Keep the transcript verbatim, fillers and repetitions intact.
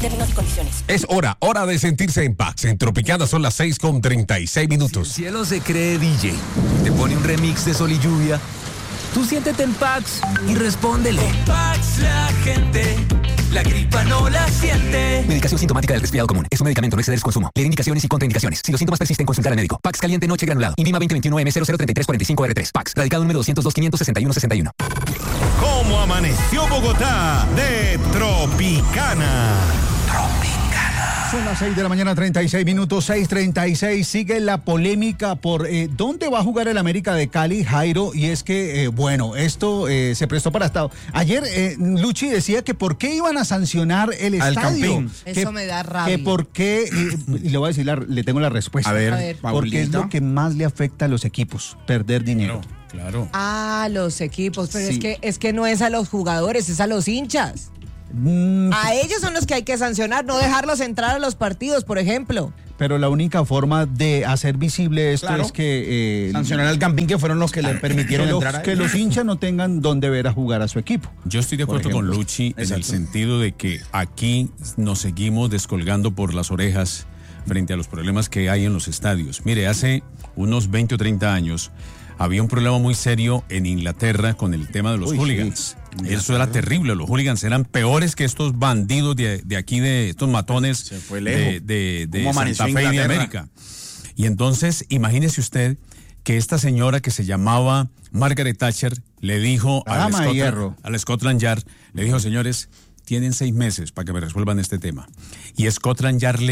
Términos y condiciones. Es hora, hora de sentirse en paz. En Tropicana son las seis con treinta y seis minutos. Si el cielo se cree D J, te pone un remix de Sol y Lluvia. Tú siéntete en Pax y respóndele. Con Pax la gente, la gripa no la siente. Medicación sintomática del resfriado común. Es un medicamento, no exceder su consumo. Leer indicaciones y contraindicaciones. Si los síntomas persisten, consultar al médico. Pax caliente noche granulado. Invima veinte veintiuno M cero cero treinta y tres cuarenta y cinco R tres. Pax. Radicado número doscientos dos quinientos sesenta y uno sesenta y uno. ¿Cómo amaneció Bogotá? De Tropicana. Son las seis de la mañana, treinta y seis minutos, seis treinta y seis. Sigue la polémica por eh, dónde va a jugar el América de Cali, Jairo. Y es que, eh, bueno, esto eh, se prestó para Estado. Ayer eh, Luchi decía que por qué iban a sancionar el Al estadio. Campín. Que, Eso me da rabia. Que por qué, eh, y le voy a decir, la, le tengo la respuesta. A ver, A ver. Porque es lo que más le afecta a los equipos, perder dinero. Claro. Ah, los equipos, pero Sí. es que es que no es a los jugadores, es a los hinchas. Mm, A ellos son los que hay que sancionar, no dejarlos entrar a los partidos, por ejemplo. pero la única forma de hacer visible esto Claro. es que... eh, sancionar al Campín, que fueron los que le permitieron que los, entrar. que los hinchas no tengan dónde ver a jugar a su equipo. Yo estoy de Por acuerdo con ejemplo. Luchi en el Exacto. sentido de que aquí nos seguimos descolgando por las orejas frente a los problemas que hay en los estadios. Mire, hace unos veinte o treinta años había un problema muy serio en Inglaterra con el tema de los Uy, hooligans. Eso era terrible, los hooligans eran peores que estos bandidos de, de aquí, de estos matones Se fue de, lejos. de, de ¿Cómo Santa amaneció Fe y de Inglaterra? América. Y entonces, imagínese usted que esta señora que se llamaba Margaret Thatcher le dijo La al dama de Scotland, hierro. al Scotland Yard, le dijo, señores, tienen seis meses para que me resuelvan este tema. Y Scotland Yard le